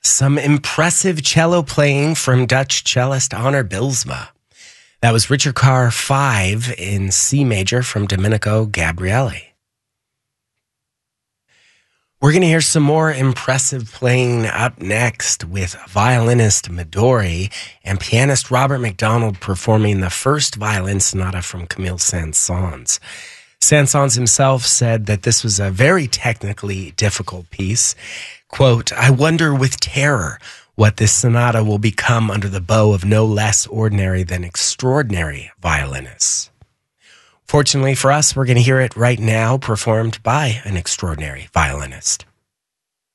Some impressive cello playing from Dutch cellist Honor Bylsma. That was Richard Carr 5 in C major from Domenico Gabrieli. We're going to hear some more impressive playing up next with violinist Midori and pianist Robert McDonald performing the first violin sonata from Camille Saint-Saëns. Saint-Saëns himself said that this was a very technically difficult piece. Quote, "I wonder with terror what this sonata will become under the bow of no less ordinary than extraordinary violinists." Fortunately for us, we're going to hear it right now performed by an extraordinary violinist.